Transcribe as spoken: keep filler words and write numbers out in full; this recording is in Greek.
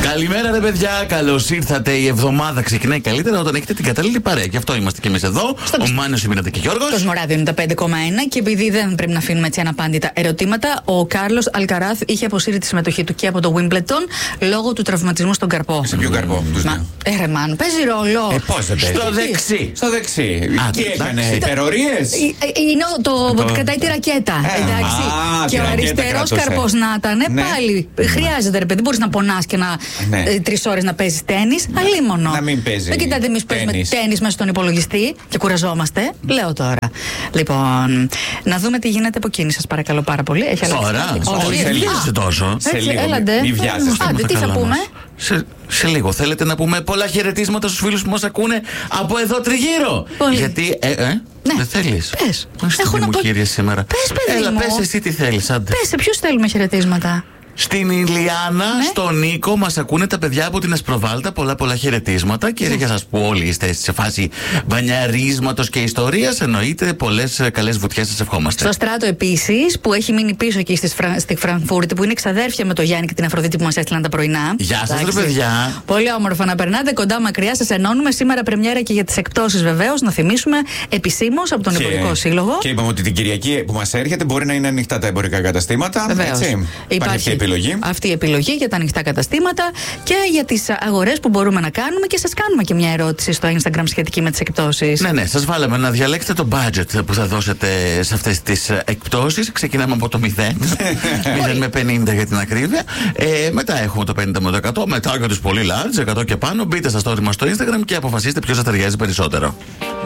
Καλημέρα, ρε παιδιά. Καλώς ήρθατε. Η εβδομάδα ξεκινάει καλύτερα όταν έχετε την κατάλληλη παρέα. Γι' αυτό είμαστε και εμείς εδώ. Στο ο Μάνος, η Μινάτα και ο Γιώργος. Το Σμοράδιο είναι τα πέντε κόμμα ένα και επειδή δεν πρέπει να αφήνουμε έτσι αναπάντητα ερωτήματα, ο Κάρλος Αλκαράθ είχε αποσύρει τη συμμετοχή του και από το Wimbledon λόγω του τραυματισμού στον καρπό. Σε ποιο καρπό, τους Μα, ε, ρε Μάνου, παίζει ρόλο. Ε, πώς δεν παίζει. Στο δεξί. Στο δεξί. Α, τι έκανε, εντάξει. υπερορίες. Είναι το, το, Το- κρατάει τη ρακέτα. Ε, εντάξει. α, Και τη ο ρακέτα αριστερός κρατούσε. καρπός να ήταν Ναι. πάλι. Χρειάζεται, ρε παιδί, μπορείς να πονάς και να Ναι. ε, τρεις ώρες να παίζεις τένις. Αλίμονο. Να μην παίζει Δεν κοιτάτε, εμείς παίζουμε τένις. τένις μέσα στον υπολογιστή και κουραζόμαστε. Λέω τώρα. Λοιπόν, να δούμε τι γίνεται από εκείνη, σας παρακαλώ πάρα πολύ. Έχει αλλάξει Τώρα. κάτι? Όχι, σε δεν λίγο. βιάζεσαι τόσο. Σε Έτσι, λίγο, έλαντε. μη βιάζεσαι. Άντε, τι θα Καλά πούμε. μας. Σε, σε λίγο. Θέλετε να πούμε πολλά χαιρετίσματα στους φίλους που μας ακούνε από εδώ τριγύρω. Πολύ. Γιατί. Ε, ε, Ναι. δεν θέλεις. Πες. Στη Έχω να μου πω- κύριε σήμερα. Πες, παιδί Έλα, μου. πες εσύ τι θέλεις, άντε. Πες, σε ποιους θέλουμε χαιρετίσματα. Στην Ηλιάνα, Ναι. στον Νίκο, μας ακούνε τα παιδιά από την Εσπροβάλτα. Πολλά πολλά χαιρετίσματα. Και για σας που όλοι είστε σε φάση μπανιαρίσματος και ιστορίας, εννοείται πολλές καλές βουτιές σας ευχόμαστε. Στο Στράτο επίσης, που έχει μείνει πίσω εκεί στις Φρα... στη Φραγκφούρτη, που είναι ξαδέρφια με το Γιάννη και την Αφροδίτη που μας έστειλαν τα πρωινά. Γεια σας, ρε Εντάξει. παιδιά. Πολύ όμορφα να περνάτε, κοντά μακριά σας ενώνουμε. Σήμερα πρεμιέρα και για τις εκπτώσεις βεβαίως, να θυμίσουμε επισήμως από τον Και- Εμπορικό Σύλλογο. Και είπαμε ότι την Κυριακή που μας έρχεται μπορεί να είναι ανοιχτά τα εμπορικά καταστήματα. Βεβαίως. Έτσι. Υπάρχει αυτή η επιλογή. Αυτή η επιλογή για τα ανοιχτά καταστήματα και για τις αγορές που μπορούμε να κάνουμε και σας κάνουμε και μια ερώτηση στο Instagram σχετική με τις εκπτώσεις. Ναι, ναι, σας βάλαμε να διαλέξετε το budget που θα δώσετε σε αυτές τις ε, εκπτώσεις. Ξεκινάμε από το μηδέν. μηδέν με πενήντα για την ακρίβεια. Ε, μετά έχουμε το πενήντα με το εκατό. Μετά για τους πολύ large, εκατό και πάνω. Μπείτε στα story μας στο Instagram και αποφασίστε ποιος θα ταιριάζει περισσότερο.